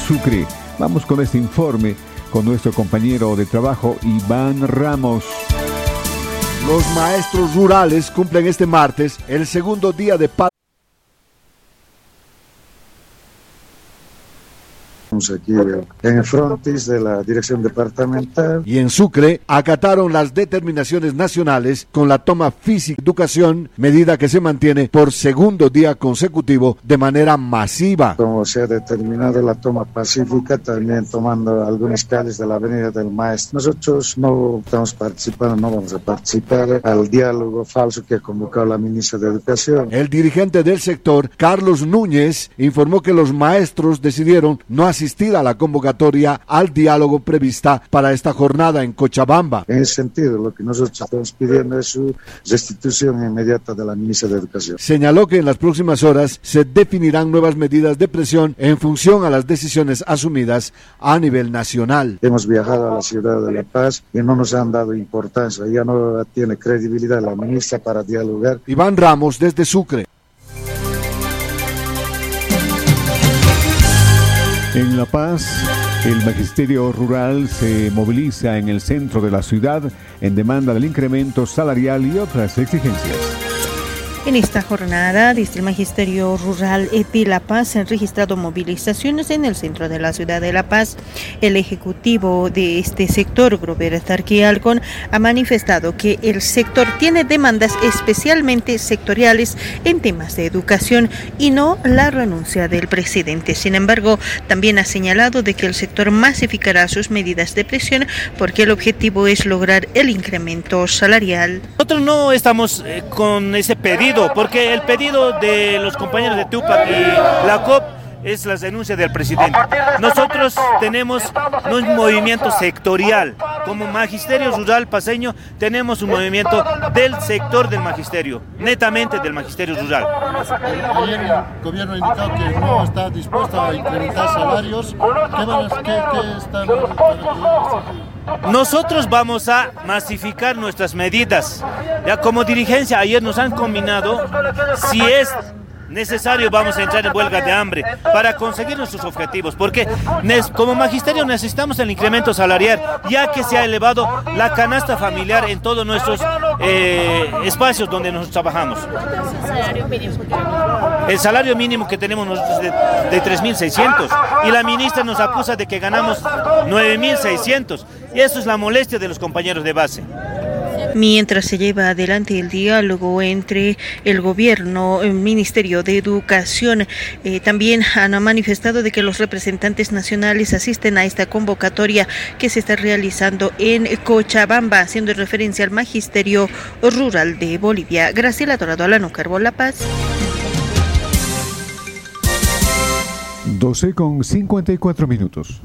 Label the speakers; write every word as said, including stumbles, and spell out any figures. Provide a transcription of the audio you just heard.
Speaker 1: Sucre. Vamos con este informe con nuestro compañero de trabajo Iván Ramos.
Speaker 2: Los maestros rurales cumplen este martes el segundo día de paro.
Speaker 3: Aquí en el frontis de la dirección departamental.
Speaker 2: Y en Sucre acataron las determinaciones nacionales con la toma física de educación, medida que se mantiene por segundo día consecutivo de manera masiva.
Speaker 3: Como se ha determinado la toma pacífica, también tomando algunas calles de la avenida del Maestro. Nosotros no estamos participando, no vamos a participar al diálogo falso que ha convocado la ministra de Educación.
Speaker 2: El dirigente del sector, Carlos Núñez, informó que los maestros decidieron no asistir asistir a la convocatoria al diálogo prevista para esta jornada en Cochabamba.
Speaker 3: En ese sentido, lo que nosotros estamos pidiendo es su restitución inmediata de la ministra de Educación.
Speaker 2: Señaló que en las próximas horas se definirán nuevas medidas de presión en función a las decisiones asumidas a nivel nacional.
Speaker 3: Hemos viajado a la ciudad de La Paz y no nos han dado importancia, ya no tiene credibilidad la ministra para dialogar.
Speaker 2: Iván Ramos desde Sucre.
Speaker 1: En La Paz, el Magisterio Rural se moviliza en el centro de la ciudad en demanda del incremento salarial y otras exigencias.
Speaker 4: En esta jornada, desde el Magisterio Rural de La Paz se han registrado movilizaciones en el centro de la ciudad de La Paz. El ejecutivo de este sector, Grover Tarquialcon, ha manifestado que el sector tiene demandas especialmente sectoriales en temas de educación y no la renuncia del presidente. Sin embargo, también ha señalado de que el sector masificará sus medidas de presión porque el objetivo es lograr el incremento salarial.
Speaker 5: Nosotros no estamos eh, con ese pedido, porque el pedido de los compañeros de Tupac y la C O P es la denuncia del presidente. Nosotros tenemos un movimiento sectorial. Como Magisterio Rural Paceño tenemos un movimiento del sector del magisterio, netamente del Magisterio Rural.
Speaker 6: Ayer el gobierno ha indicado que no está dispuesto a incrementar salarios. ¿Qué, van a, qué, qué están
Speaker 5: Nosotros vamos a masificar nuestras medidas. Ya como dirigencia ayer nos han combinado, si es necesario vamos a entrar en huelga de hambre para conseguir nuestros objetivos, porque como magisterio necesitamos el incremento salarial, ya que se ha elevado la canasta familiar en todos nuestros eh, espacios donde nosotros trabajamos. El salario mínimo que tenemos nosotros es de, de tres mil seiscientos y la ministra nos acusa de que ganamos nueve mil seiscientos y eso es la molestia de los compañeros de base.
Speaker 4: Mientras se lleva adelante el diálogo entre el gobierno, el Ministerio de Educación, eh, también han manifestado de que los representantes nacionales asisten a esta convocatoria que se está realizando en Cochabamba, haciendo referencia al Magisterio Rural de Bolivia. Graciela Dorado, Alano Carbo, La Paz.
Speaker 1: doce con cincuenta y cuatro minutos.